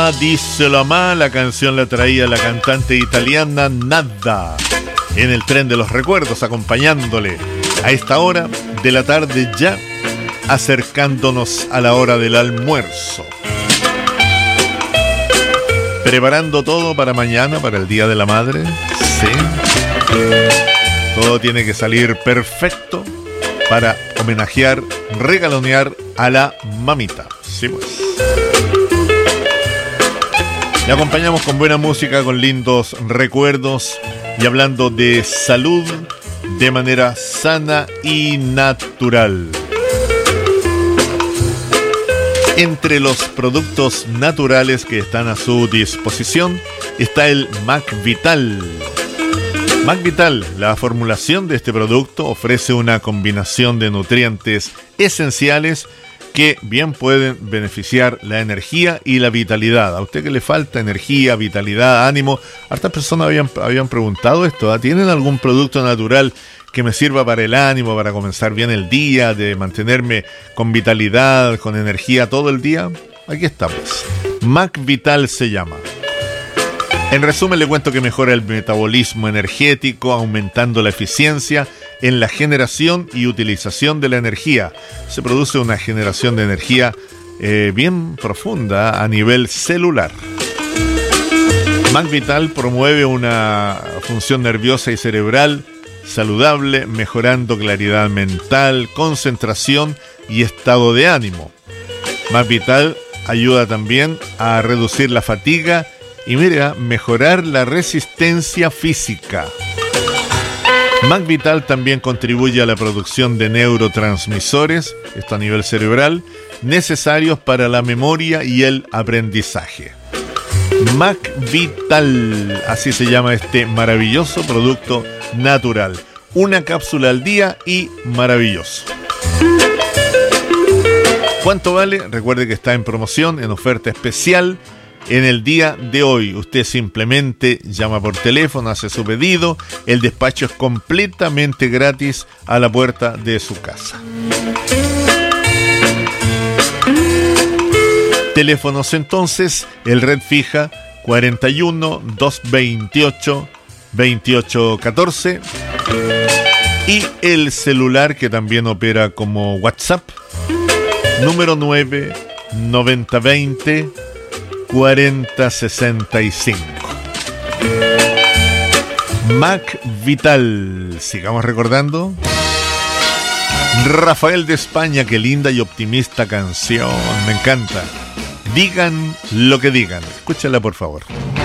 llama Díselo a Ma. La canción la traía la cantante italiana Nada, en el tren de los recuerdos, acompañándole a esta hora de la tarde, ya acercándonos a la hora del almuerzo. Preparando todo para mañana, para el Día de la Madre. Sí. Todo tiene que salir perfecto para homenajear, regalonear a la mamita. Sí, pues. Le acompañamos con buena música, con lindos recuerdos y hablando de salud de manera sana y natural. Entre los productos naturales que están a su disposición está el MacVital. MacVital, la formulación de este producto, ofrece una combinación de nutrientes esenciales que bien pueden beneficiar la energía y la vitalidad. A usted que le falta energía, vitalidad, ánimo, hartas personas habían preguntado esto, ¿tienen algún producto natural que me sirva para el ánimo, para comenzar bien el día, de mantenerme con vitalidad, con energía todo el día? Aquí estamos. MacVital se llama. En resumen, le cuento que mejora el metabolismo energético, aumentando la eficiencia en la generación y utilización de la energía. Se produce una generación de energía bien profunda a nivel celular. MacVital promueve una función nerviosa y cerebral saludable, mejorando claridad mental, concentración y estado de ánimo. MacVital ayuda también a reducir la fatiga y mira, mejorar la resistencia física. MacVital también contribuye a la producción de neurotransmisores, esto a nivel cerebral, necesarios para la memoria y el aprendizaje. MacVital, así se llama este maravilloso producto natural. Una cápsula al día y maravilloso. ¿Cuánto vale? Recuerde que está en promoción, en oferta especial. En el día de hoy, usted simplemente llama por teléfono, hace su pedido. El despacho es completamente gratis a la puerta de su casa. Teléfonos entonces, el red fija 41 228 2814 y el celular que también opera como WhatsApp, número 9 9020 4065. MacVital. Sigamos recordando. Rafael de España, qué linda y optimista canción, me encanta. Digan lo que digan. Escúchala por favor.